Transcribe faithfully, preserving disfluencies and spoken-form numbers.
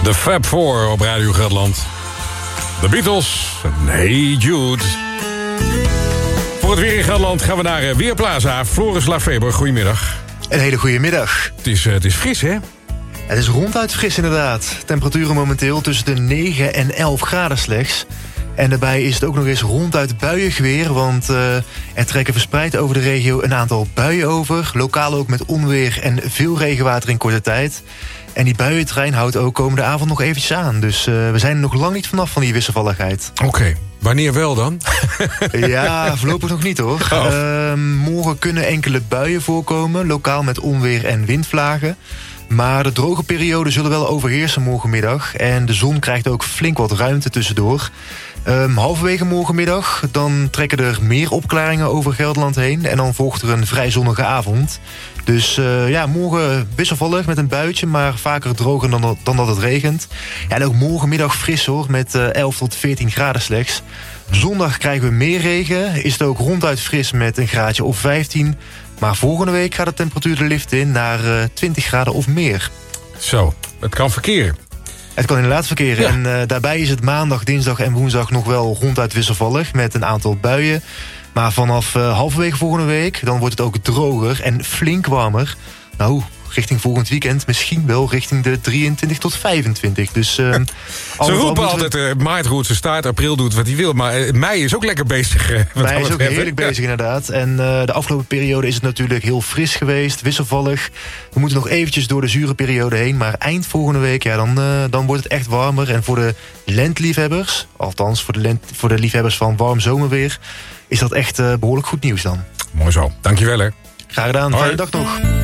De Fab Four op Radio Gelderland. De Beatles. Hey Jude. Voor het weer in Gelderland gaan we naar Weerplaza. Floris Lafeber, goedemiddag. Een hele goede middag. Het is, uh, het is fris, hè? Het is ronduit fris inderdaad. Temperaturen momenteel tussen de negen en elf graden slechts. En daarbij is het ook nog eens ronduit buiengeweer, want uh, er trekken verspreid over de regio een aantal buien over. Lokaal ook met onweer en veel regenwater in korte tijd. En die buientrein houdt ook komende avond nog eventjes aan. Dus uh, we zijn er nog lang niet vanaf van die wisselvalligheid. Oké, okay. Wanneer wel dan? Ja, voorlopig nog niet hoor. Oh. Uh, morgen kunnen enkele buien voorkomen, lokaal met onweer en windvlagen. Maar de droge perioden zullen wel overheersen morgenmiddag. En de zon krijgt ook flink wat ruimte tussendoor. Um, halverwege morgenmiddag dan trekken er meer opklaringen over Gelderland heen. En dan volgt er een vrij zonnige avond. Dus uh, ja, morgen wisselvallig met een buitje, maar vaker droger dan dat, dan dat het regent. Ja, en ook morgenmiddag fris hoor, met uh, elf tot veertien graden slechts. Zondag krijgen we meer regen. Is het ook ronduit fris met een graadje of vijftien. Maar volgende week gaat de temperatuur de lift in naar uh, twintig graden of meer. Zo, het kan verkeren. Het kan inderdaad verkeren. Ja. En uh, daarbij is het maandag, dinsdag en woensdag nog wel ronduit wisselvallig met een aantal buien. Maar vanaf uh, halverwege volgende week dan wordt het ook droger en flink warmer. Nou, richting volgend weekend misschien wel richting de drieëntwintig tot vijfentwintig. Dus, uh, ze roepen altijd, uh, maart roert zijn staart, april doet wat hij wil. Maar uh, mei is ook lekker bezig. Uh, mei is ook heerlijk bezig ja. inderdaad. En uh, de afgelopen periode is het natuurlijk heel fris geweest, wisselvallig. We moeten nog eventjes door de zure periode heen. Maar eind volgende week, ja, dan, uh, dan wordt het echt warmer. En voor de lenteliefhebbers, althans voor de, lent, voor de liefhebbers van warm zomerweer, is dat echt uh, behoorlijk goed nieuws dan. Mooi zo, dankjewel hè. Graag gedaan, fijne dag nog.